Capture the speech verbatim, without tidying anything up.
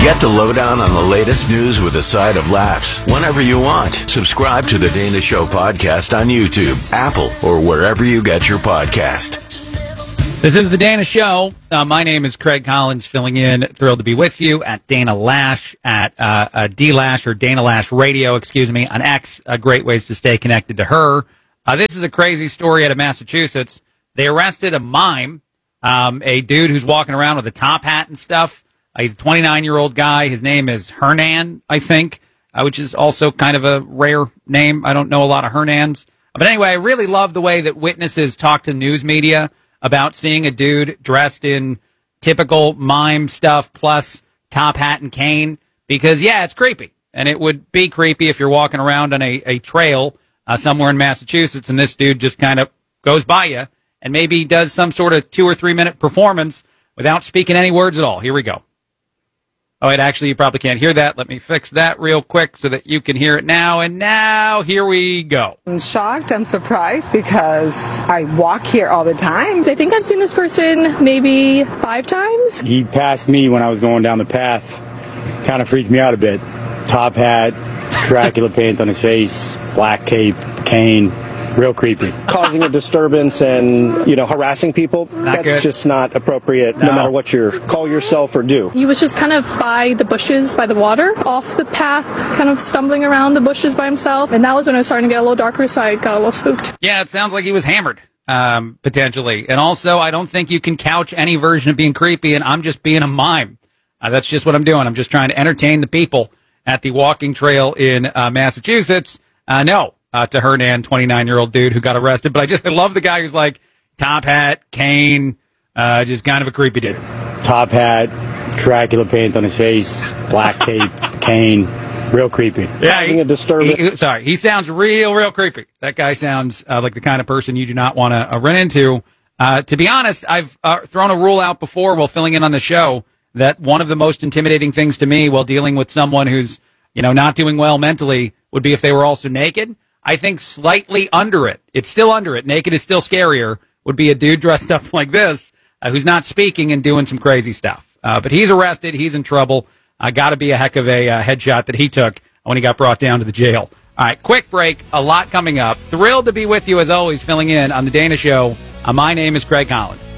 Get the lowdown on the latest news with a side of laughs whenever you want. Subscribe to the Dana Show podcast on YouTube, Apple, or wherever you get your podcast. This is the Dana Show. Uh, my name is Craig Collins, filling in. Thrilled to be with you at Dana Lash, at uh, uh, D Lash or Dana Lash Radio, excuse me, on X. Uh, great ways to stay connected to her. Uh, this is a crazy story out of Massachusetts. They arrested a mime, um, a dude who's walking around with a top hat and stuff. Uh, he's a twenty-nine-year-old guy. His name is Hernan, I think, uh, which is also kind of a rare name. I don't know a lot of Hernans. But anyway, I really love the way that witnesses talk to news media about seeing a dude dressed in typical mime stuff plus top hat and cane. Because, yeah, it's creepy. And it would be creepy if you're walking around on a, a trail uh, somewhere in Massachusetts and this dude just kind of goes by you and maybe does some sort of two or three minute performance without speaking any words at all. Here we go. Oh, wait, actually, you probably can't hear that. Let me fix that real quick so that you can hear it now. And now, here we go. I'm shocked. I'm surprised because I walk here all the time. I think I've seen this person maybe five times. He passed me when I was going down the path. Kind of freaked me out a bit. Top hat, Dracula paint on his face, black cape, cane. Real creepy. Causing a disturbance and, you know, harassing people, not that's good. Just not appropriate, no. no matter what you call yourself or do. He was just kind of by the bushes, by the water, off the path, kind of stumbling around the bushes by himself. And that was when it was starting to get a little darker, so I got a little spooked. Yeah, it sounds like he was hammered, um, potentially. And also, I don't think you can couch any version of being creepy, and I'm just being a mime. Uh, that's just what I'm doing. I'm just trying to entertain the people at the walking trail in uh, Massachusetts. Uh, no. Uh, to Hernan, twenty-nine-year-old dude who got arrested. But I just I love the guy who's like top hat, cane, uh, just kind of a creepy dude. Top hat, Dracula paint on his face, black cape, cane. Real creepy. Yeah, Causing he, a disturbance. he, sorry, he sounds real, real creepy. That guy sounds uh, like the kind of person you do not want to uh, run into. Uh, to be honest, I've uh, thrown a rule out before while filling in on the show that one of the most intimidating things to me while dealing with someone who's, you know, not doing well mentally would be if they were also naked. I think slightly under it, it's still under it, naked is still scarier, would be a dude dressed up like this uh, who's not speaking and doing some crazy stuff. Uh, but he's arrested. He's in trouble. Uh, got to be a heck of a uh, headshot that he took when he got brought down to the jail. All right, quick break. A lot coming up. Thrilled to be with you, as always, filling in on The Dana Show. Uh, my name is Craig Collins.